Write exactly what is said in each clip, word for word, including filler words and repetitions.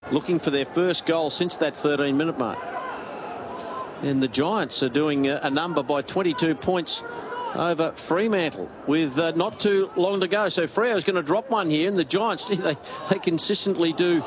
looking for their first goal since that thirteen minute mark. And the Giants are doing a, a number by twenty-two points over Fremantle with uh, not too long to go. So Freo's going to drop one here, and the Giants, they, they consistently do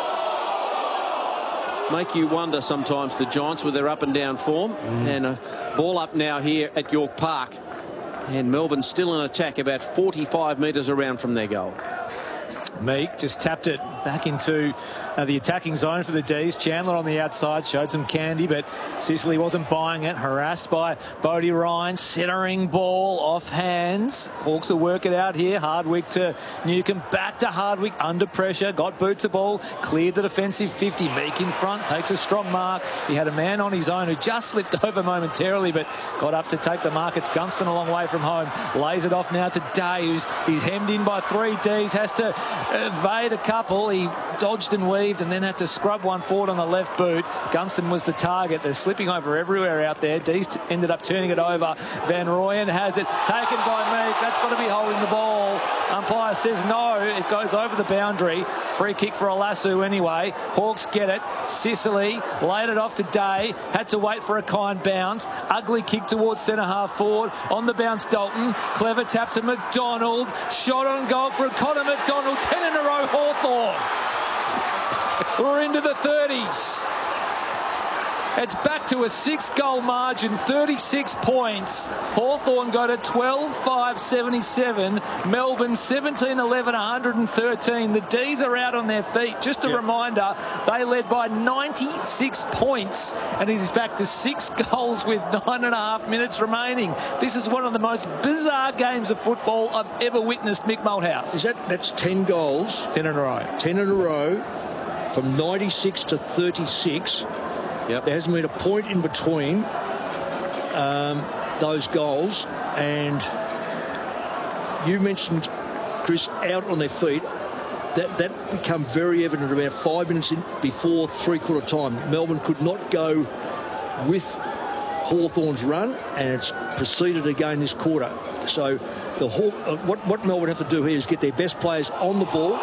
make you wonder sometimes, the Giants, with their up and down form. Mm. And a ball up now here at York Park, and Melbourne still in attack about forty-five metres around from their goal. Meek just tapped it back into uh, the attacking zone for the D's. Chandler on the outside showed some candy, but Sicily wasn't buying it. Harassed by Bodie Ryan. Centering ball off hands. Hawks will work it out here. Hardwick to Newcomb. Back to Hardwick under pressure. Got boots a ball. Cleared the defensive fifty. Meek in front. Takes a strong mark. He had a man on his own who just slipped over momentarily, but got up to take the mark. It's Gunston a long way from home. Lays it off now to Day, who's he's hemmed in by three D's. Has to evade a couple. He dodged and weaved and then had to scrub one forward on the left boot. Gunston was the target. They're slipping over everywhere out there. Dees ended up turning it over. Van Rooyen has it taken by Meek. That's got to be holding the ball. Umpire says no. It goes over the boundary. Free kick for Olasu anyway. Hawks get it. Sicily laid it off to Day. Had to wait for a kind bounce. Ugly kick towards centre half forward. On the bounce, Dalton. Clever tap to McDonald. Shot on goal for Connor McDonald. Ten in a row, Hawthorn. We're into the thirties. It's back to a six-goal margin, thirty-six points. Hawthorn go to twelve five seventy-seven. Melbourne seventeen eleven one hundred thirteen. The D's are out on their feet. Just a yep. reminder, they led by ninety-six points, and it is back to six goals with nine and a half minutes remaining. This is one of the most bizarre games of football I've ever witnessed, Mick Malthouse. Is that that's ten goals? Ten in a row. Ten in a row, from ninety-six to thirty-six. Yep. There hasn't been a point in between um, those goals. And you mentioned, Chris, out on their feet. That, that became very evident about five minutes in, before three-quarter time. Melbourne could not go with Hawthorn's run, and it's proceeded again this quarter. So the Haw uh, what, what Melbourne have to do here is get their best players on the ball,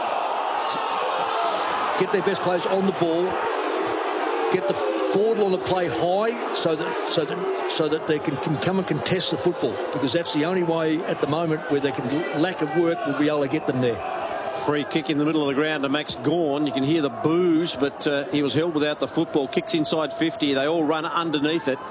get their best players on the ball, get the forward on the play high so that so that so that they can, can come and contest the football, because that's the only way at the moment where they can, lack of work, will be able to get them there. Free kick in the middle of the ground to Max Gawn. You can hear the boos, but uh, he was held without the football. Kicks inside fifty. They all run underneath it.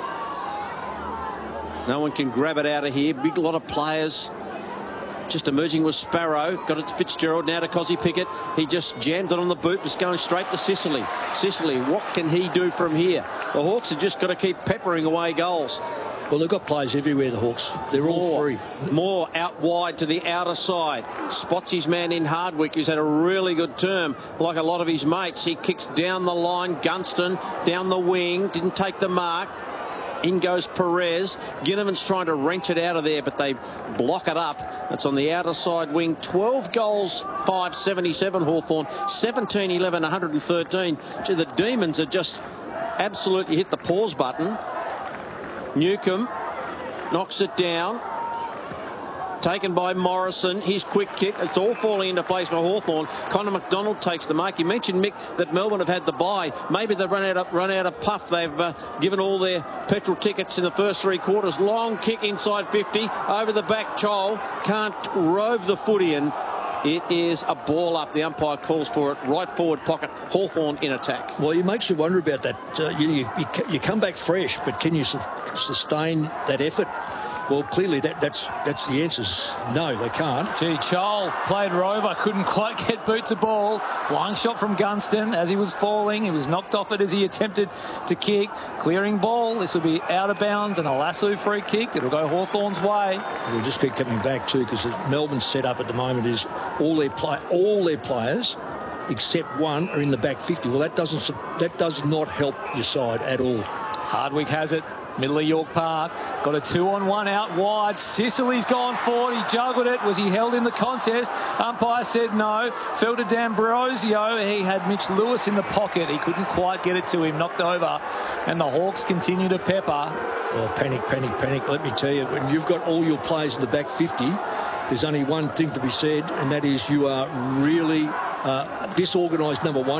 No one can grab it out of here. Big lot of players. Just emerging was Sparrow. Got it to Fitzgerald. Now to Cozzy Pickett. He just jammed it on the boot. Just going straight to Sicily. Sicily, what can he do from here? The Hawks have just got to keep peppering away goals. Well, they've got players everywhere, the Hawks. They're more, all free. More out wide to the outer side. Spots his man in Hardwick, who's had a really good term, like a lot of his mates. He kicks down the line. Gunston down the wing. Didn't take the mark. In goes Perez. Ginnivan's trying to wrench it out of there, but they block it up. That's on the outer side wing. twelve goals, five seventy-seven Hawthorn. seventeen eleven, one hundred thirteen. Gee, the Demons have just absolutely hit the pause button. Newcomb knocks it down. Taken by Morrison. His quick kick. It's all falling into place for Hawthorn. Connor McDonald takes the mark. You mentioned, Mick, that Melbourne have had the bye. Maybe they've run out of, run out of puff. They've uh, given all their petrol tickets in the first three quarters. Long kick inside fifty. Over the back, Chol can't rove the footy in. It is a ball up. The umpire calls for it. Right forward pocket. Hawthorn in attack. Well, it makes you wonder about that. Uh, you, you, you come back fresh, but can you su sustain that effort? Well, clearly that, that's that's the answer. No, they can't. Gee, Chol played Rover, couldn't quite get boot to ball. Flying shot from Gunston as he was falling. He was knocked off it as he attempted to kick. Clearing ball. This will be out of bounds and a lasso free kick. It'll go Hawthorn's way. We'll just keep coming back too, because Melbourne's set up at the moment is all their play, all their players except one are in the back fifty. Well, that doesn't that does not help your side at all. Hardwick has it. Middle of York Park. Got a two-on-one out wide. Sicily's gone forward. He juggled it. Was he held in the contest? Umpire said no. Fell to D'Ambrosio. He had Mitch Lewis in the pocket. He couldn't quite get it to him. Knocked over. And the Hawks continue to pepper. Well, panic, panic, panic. Let me tell you, when you've got all your players in the back fifty, there's only one thing to be said, and that is you are really uh, disorganised, number one.